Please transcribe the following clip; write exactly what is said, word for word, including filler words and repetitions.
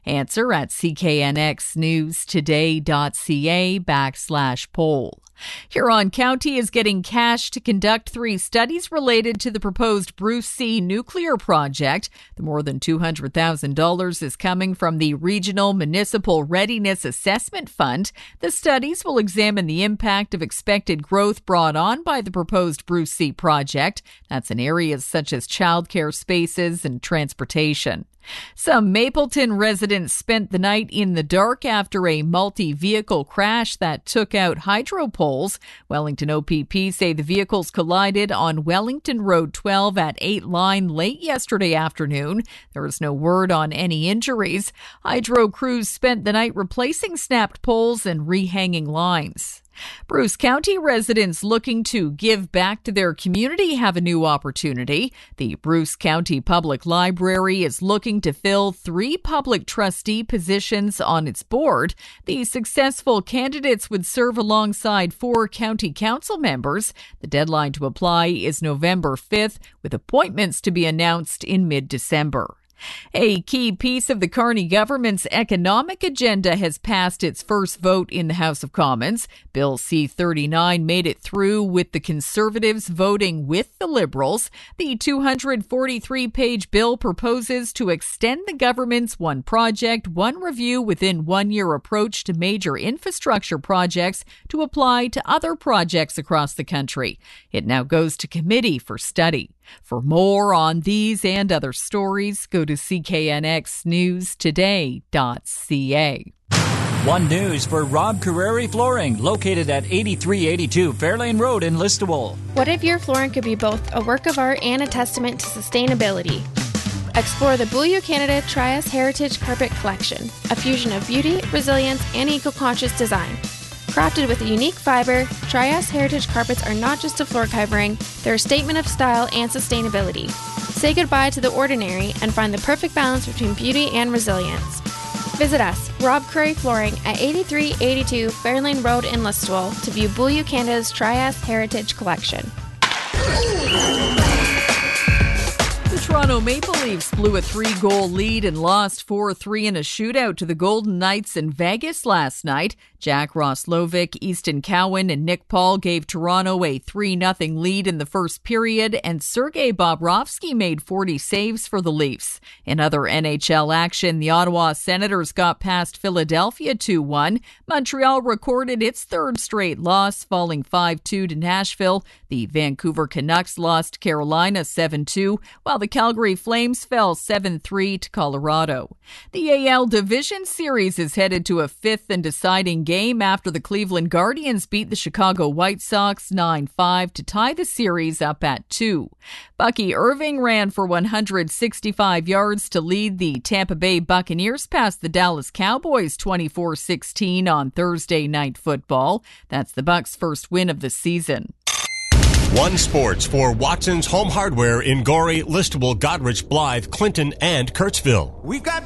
Answer at cknxnewstoday.ca backslash poll. Huron County is getting cash to conduct three studies related to the proposed Bruce C nuclear project. The more than two hundred thousand dollars is coming from the Regional Municipal Readiness Assessment Fund. The studies will examine the impact of expected growth brought on by the proposed Bruce C project. That's in areas such as childcare spaces and transportation. Some Mapleton residents spent the night in the dark after a multi-vehicle crash that took out hydro poles. Wellington O P P say the vehicles collided on Wellington Road twelve at eight Line late yesterday afternoon. There is no word on any injuries. Hydro crews spent the night replacing snapped poles and rehanging lines. Bruce County residents looking to give back to their community have a new opportunity. The Bruce County Public Library is looking to fill three public trustee positions on its board. The successful candidates would serve alongside four county council members. The deadline to apply is November fifth, with appointments to be announced in mid-December. A key piece of the Carney government's economic agenda has passed its first vote in the House of Commons. Bill C thirty-nine made it through with the Conservatives voting with the Liberals. The two hundred forty-three page bill proposes to extend the government's one project, one review within one year approach to major infrastructure projects to apply to other projects across the country. It now goes to committee for study. For more on these and other stories, go to c k n x news today dot c a. One News for Rob Carreri Flooring, located at eighty-three eighty-two Fairlane Road in Listowel. What if your flooring could be both a work of art and a testament to sustainability? Explore the Beaulieu Canada Trias Heritage Carpet Collection, a fusion of beauty, resilience, and eco-conscious design. Crafted with a unique fiber, Trias Heritage Carpets are not just a floor covering, they're a statement of style and sustainability. Say goodbye to the ordinary and find the perfect balance between beauty and resilience. Visit us, Rob Curry Flooring, at eighty-three eighty-two Fairlane Road in Listowel to view Beaulieu Canada's Trias Heritage Collection. The Toronto Maple Leafs blew a three-goal lead and lost four three in a shootout to the Golden Knights in Vegas last night. Jack Roslovic, Easton Cowan, and Nick Paul gave Toronto a three nothing lead in the first period, and Sergei Bobrovsky made forty saves for the Leafs. In other N H L action, the Ottawa Senators got past Philadelphia two one. Montreal recorded its third straight loss, falling five two to Nashville. The Vancouver Canucks lost Carolina seven two, while the Calgary Flames fell seven three to Colorado. The A L Division Series is headed to a fifth and deciding game after the Cleveland Guardians beat the Chicago White Sox nine five to tie the series up at two. Bucky Irving ran for one hundred sixty-five yards to lead the Tampa Bay Buccaneers past the Dallas Cowboys twenty-four sixteen on Thursday Night Football. That's the Bucs' first win of the season. One Sports for Watson's Home Hardware in Gorey, Listowel, Goderich, Blythe, Clinton, and Kirksville. We've got